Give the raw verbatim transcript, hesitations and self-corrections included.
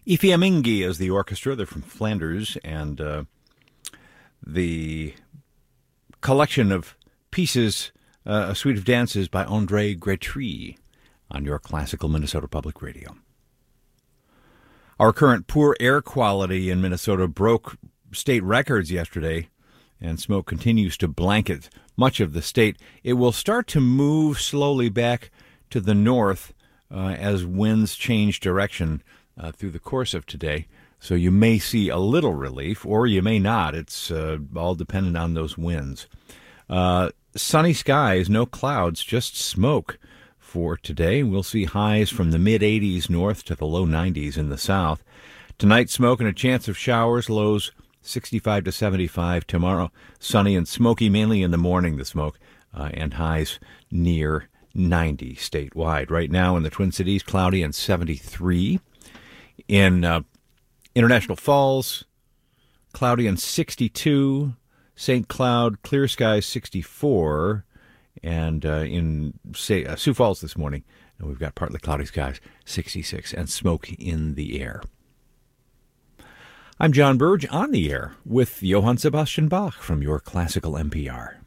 Ifeamingi is the orchestra. They're from Flanders, and uh, the collection of pieces, uh, a suite of dances by André Grétry on your classical Minnesota Public Radio. Our current poor air quality in Minnesota broke state records yesterday, and smoke continues to blanket much of the state. It will start to move slowly back to the north uh, as winds change direction uh, through the course of today. So you may see a little relief, or you may not. It's uh, all dependent on those winds. Uh, sunny skies, no clouds, just smoke for today. We'll see highs from the mid-eighties north to the low nineties in the south. Tonight, smoke and a chance of showers, lows sixty-five to seventy-five. Tomorrow, sunny and smoky, mainly in the morning, the smoke, uh, and highs near ninety statewide. Right now in the Twin Cities, cloudy and seventy-three. In uh, International Falls, cloudy and sixty-two. Saint Cloud, clear skies, sixty-four. And uh, in say, uh, Sioux Falls this morning, we've got partly cloudy skies, sixty-six, and smoke in the air. I'm John Burge on the air with Johann Sebastian Bach from your Classical N P R.